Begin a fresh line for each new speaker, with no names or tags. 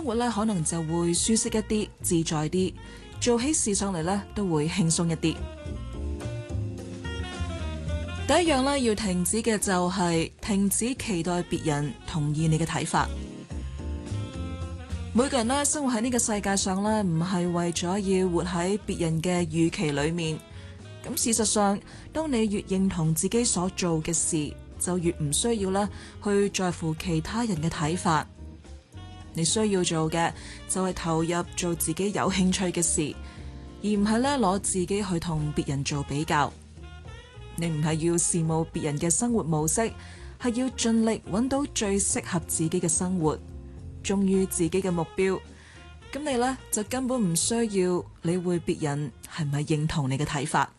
活咧可能就會舒適一啲、自在啲，做起事上嚟咧都會輕鬆一啲。第一樣咧要停止嘅就係停止期待別人同意你嘅睇法。每個人咧生活喺呢個世界上咧，唔係為咗要活喺別人嘅預期裏面。咁事實上，當你越認同自己所做嘅事，就越唔需要咧去在乎其他人嘅睇法。你需要做嘅就係投入做自己有興趣嘅事，而唔係咧攞自己去同別人做比較。你唔係要羨慕別人嘅生活模式，係要盡力揾到最適合自己嘅生活，忠於自己嘅目標。咁你呢，就根本唔需要理會別人係咪認同你嘅睇法。